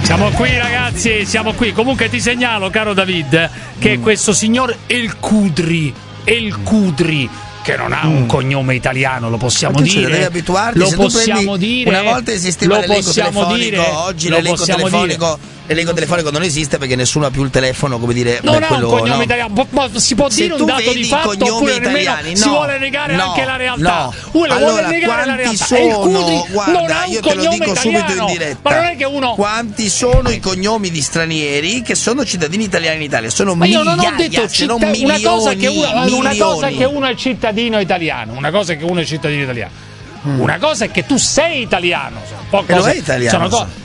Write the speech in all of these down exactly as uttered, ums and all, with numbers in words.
Siamo qui ragazzi, siamo qui. Comunque ti segnalo, caro David, che mm. questo signor El Kudri, El Kudri, che non ha un mm. cognome italiano, lo possiamo dire. Devi abituarti, lo se possiamo dire. Una volta esisteva l'elenco telefonico, dire, oggi l'elenco telefonico, l'elenco telefonico non esiste perché nessuno ha più il telefono, come dire, non beh, ha quello, un cognome no. italiano, ma si può se dire un dato di fatto oppure italiani, no, si vuole negare no, anche la realtà. No. Uno allora, vuole negare la realtà. Sono, il Kudri guarda, non ha un io te lo dico italiano, subito in diretta. Ma non è che uno Quanti sono i cognomi di stranieri che sono cittadini italiani in Italia? Sono ma io migliaia, non ho detto se non città, milioni, una cosa che uno, milioni. una cosa è che uno è cittadino italiano, una cosa è che uno è cittadino italiano. Mm. Una cosa è che tu sei italiano, sono un po' cose, e lo è italiano. Sono cose,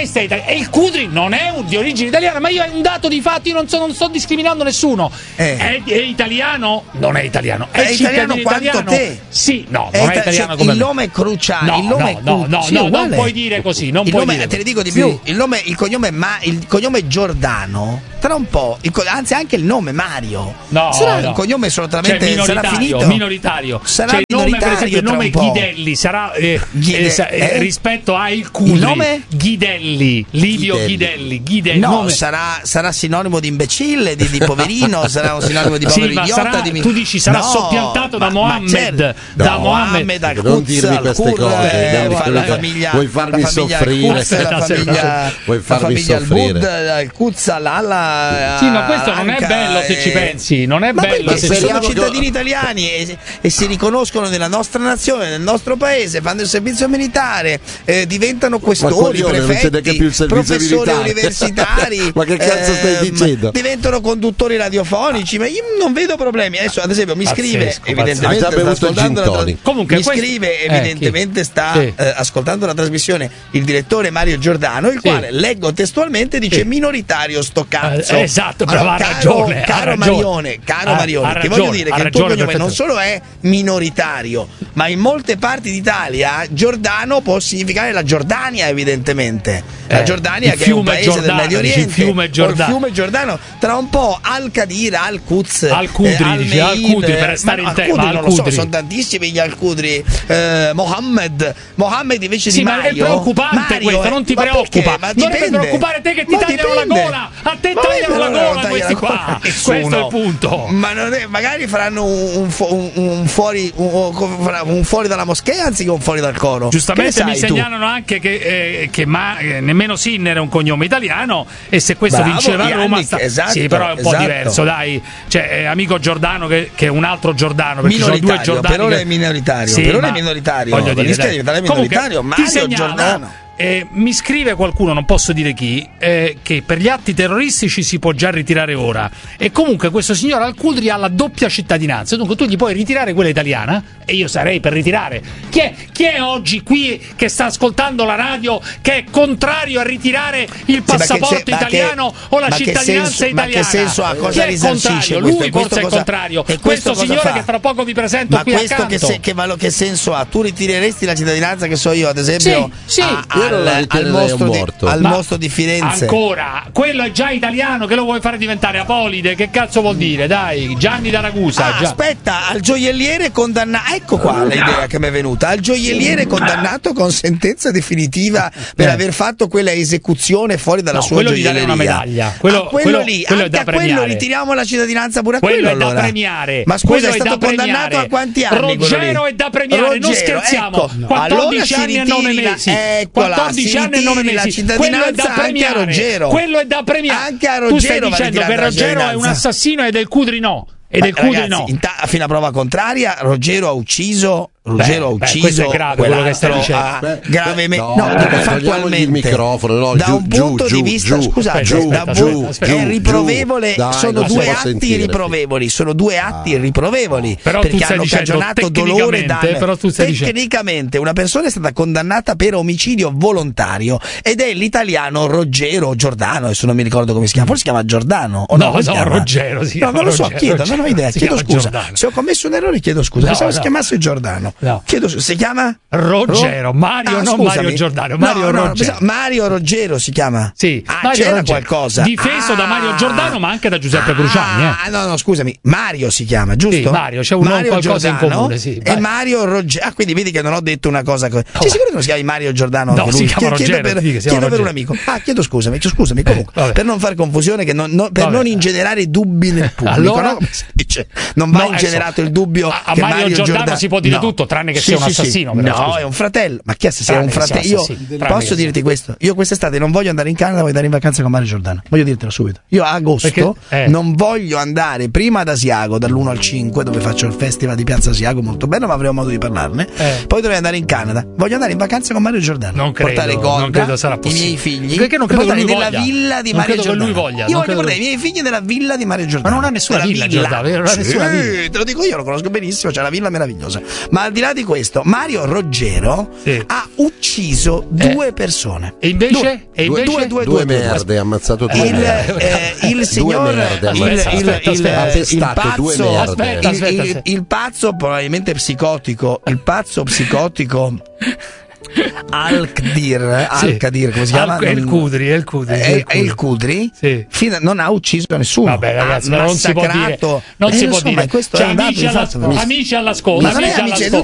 e il Kudri non è un, di origine italiana, ma io è un dato di fatto, io non, so, non sto discriminando nessuno. Eh. È, è italiano? Non è italiano. È, è italiano quanto italiano? Te? Sì, no, è non ita- è italiano cioè, come il me. nome è cruciale. No, il nome no, è no, no, sì, no, non puoi dire così. Non il puoi nome, dire. te ne dico di sì. più. Il nome, il cognome, ma il cognome Giordano. Tra un po', il, anzi, anche il nome Mario. No, sarà no. il cognome solamente cioè, sarà finito. Minoritario. Sarà cioè, il nome, per esempio, il nome Ghidelli Ghidelli sarà eh, Ghide- eh, eh? rispetto a il Kudri. Il nome? Ghidelli, Livio Ghidelli. Ghidelli. No, nome... sarà, sarà sinonimo di imbecille, di, di poverino, sarà un sinonimo di povero sì, idiota. Sarà, di... Tu dici sarà no, soppiantato ma, da Mohammed. Certo. Da no, Mohammed. al non dirmi queste cose. La famiglia, vuoi farmi la famiglia soffrire? Al-Quds, la famiglia, vuoi farmi la famiglia soffrire? Al-Quds, alla. Sì, ma questo non è bello se ci pensi. Non è ma bello se sono cittadini italiani e, e si riconoscono nella nostra nazione, nel nostro paese, fanno il servizio militare, eh, diventano questori, ma prefetti, più il professori universitari. Ma che cazzo eh, stai dicendo? Diventano conduttori radiofonici, ma io non vedo problemi. Adesso, ad esempio, mi pazzesco, scrive pazzesco. evidentemente sta ascoltando la tra- Comunque, mi questo... scrive eh, evidentemente chi? sta sì. eh, ascoltando la trasmissione il direttore Mario Giordano, il sì. quale leggo testualmente dice sì. minoritario sto cazzo. Eh, esatto, però allora, ha caro, ragione, caro ha ragione. Marione, caro ha, Marione, ha ti ragione, voglio dire che il tuo cognome non solo è minoritario, ma in molte parti d'Italia Giordano può significare la Giordania, evidentemente. La eh, Giordania che è un paese Giordano, del Medio Oriente. Il fiume Giordano. Il fiume Giordano. Tra un po' Al-Qadir, Al-Quds, Al-Qudri, eh, dice, Al-Qudri per restare in tema. Non lo so, sono tantissimi gli Al-Qudri. Eh, Mohammed, Mohammed invece sì, di ma Mario. è preoccupante Mario, questo, non ti ma preoccupa. Ma non deve preoccupare te che ti ma tagliano dipende. la gola. A te ma tagliano la gola taglia questi la qua. gola Questo è il punto. Ma non è, magari faranno un, un, un, fuori, un, un fuori dalla moschea anziché un fuori dal coro. Giustamente mi tu? segnalano anche che, eh, che ma, eh, nemmeno Sinner è un cognome italiano e se questo Bravo, vinceva a Roma Yannick, sta... esatto, sì, però è un po' esatto. diverso, dai. Cioè, eh, amico Giordano che, che è un altro Giordano, perché ci sono due Giordani. Per ora che... è minoritario, sì, per ora ma... è minoritario. Voglio dire, rischia di diventare minoritario. Comunque, Mario ti segnalo, Giordano. Eh, mi scrive qualcuno, non posso dire chi, eh, che per gli atti terroristici si può già ritirare ora. E comunque questo signor Al-Qudri ha la doppia cittadinanza. Dunque tu gli puoi ritirare quella italiana e io sarei per ritirare. Chi è, chi è oggi qui che sta ascoltando la radio che è contrario a ritirare il passaporto sì, se, italiano che, o la cittadinanza senso, italiana? Ma che senso ha? Cosa chi è contrario? Lui questo, forse questo è cosa, contrario. questo, questo signore fa? che fra poco vi presento ma qui questo accanto. Che, se, che, valo, che senso ha? Tu ritireresti la cittadinanza che so io, ad esempio, sì, sì. A, al, al, mostro di, al mostro di Firenze? Ancora, quello è già italiano, che lo vuoi fare diventare Apolide? Che cazzo vuol dire? Dai, Gianni da Ragusa. Ah, già. aspetta, al gioielliere condannato. Ecco qua l'idea che mi è venuta. Al gioielliere condannato con sentenza definitiva per eh. aver fatto quella esecuzione fuori dalla no, sua quello gioielleria. Gli dare una medaglia. Quello, ah, quello, quello lì, quello anche è da a quello premiare. Ritiriamo la cittadinanza pure a quello. quello Quello è allora. da premiare. Ma scusa, quello è stato da condannato a quanti anni? Ruggero è da premiare, Ruggero, non scherziamo. Ecco. quattordici allora anni e nove mesi. Eccola, quattordici anni e nove mesi. Quello è da premiare. Anche a Ruggero. Quello è da premiare. Anche a Ruggero tu stai dicendo che Ruggero è un assassino e del Cudri no. E del Cudri no. Ta- fino a prova contraria, Ruggero ha ucciso. Ruggero ha ucciso beh, è grave quello che stai dicendo. Gravemente, no, no, dico beh, fattualmente. Il microfono, no, da giù, un punto giù, di vista, giù, scusate, giù, da giù, è giù, riprovevole. giù, dai, sono due atti sentire, riprovevoli. Sono due atti ah. riprovevoli. Però perché tu stai hanno dicendo cagionato dolore e danno. Però tu stai Tecnicamente, una persona è stata condannata per omicidio volontario ed è l'italiano Ruggero Giordano. Adesso non mi ricordo come si chiama. Forse si chiama Giordano. O no, no, no, Ruggero. No, non lo so. Chiedo, non ho idea. Chiedo scusa. Se ho commesso un errore, chiedo scusa. Pensavo si chiamasse Giordano. no. Chiedo, si chiama? Ruggero, Mario, Ah, non scusami. Mario Giordano, Mario no, no, Ruggero. pensavo- Mario Ruggero si chiama? Sì, ah, Mario c'era Ruggero. qualcosa. Difeso ah, da Mario Giordano, ma anche da Giuseppe ah, Cruciani. Eh. Ah, no, no, scusami, Mario si chiama, giusto? Sì, Mario, c'è un Mario qualcosa in Giordano comune, sì. E Vai. Mario Ruggero. Ah, quindi vedi che non ho detto una cosa. Co- Oh. Sei sicuro che non si chiami Mario Giordano? No, anche si lui? chiama Chiedo Ruggero, per, sì, che si chiama chiedo per un Ruggero. amico. Ah, chiedo scusami, scusami, comunque, vabbè. per non far confusione, che non, no- per Vabbè. non ingenerare dubbi nel pubblico, Allora? no? Come si dice? Non va No, ingenerato adesso, il dubbio a- a che Mario Mario Giordano Giordano si può dire no. tutto, tranne che Sì, sia un sì, sì. assassino, però, No, scusa. è un fratello. Ma chi è se sei Tranne un che sia fratello? Io assassino, tranne posso che dirti sia. questo? Io quest'estate non voglio andare in Canada, voglio andare in vacanza con Mario Giordano. Voglio dirtelo subito. Io a agosto Perché? Eh. non voglio andare prima ad Asiago dall'uno al cinque, dove faccio il festival di Piazza Asiago, molto bello, ma avremo modo di parlarne. Eh. Poi dovrei andare in Canada. Voglio andare in vacanza con Mario Giordano. Non credo, portare non Golda, credo sarà i possibile. miei figli, Perché non credo che portarli lui nella voglia. villa di Non Mario credo che Giordano. lui voglia, Io non voglio credo portare che- i miei figli nella villa di Mario Giordano. Ma non ha nessuna Nella villa, Giordano, non ha Sì, nessuna villa. te lo dico io, lo conosco benissimo, c'è una villa meravigliosa. Ma al di là di questo, Mario Ruggero Sì. ha ucciso Eh. due persone. E invece? Due, E invece? due, due, Due due, merde, ha ammazzato due il, merde. eh, il signor merde, il, aspetta, il, aspetta, il, aspetta. Ha il pestato pazzo due merde. Aspetta, il, aspetta, il- aspetta. il pazzo probabilmente psicotico il pazzo psicotico Alkdir Sì. Alkadir, come si chiama? Al- è il Non- Cudri, è il Cudri. è, è il Cudri? Sì. Fino a- non ha ucciso nessuno. Vabbè, ragazzi, ha però non si può dire. massacrato- Non Eh, si lo può so, ma dire. questo Cioè, è un dato amici, di alla, fatto, però. amici all'ascolto. Ma non è amici amici, all'ascolto.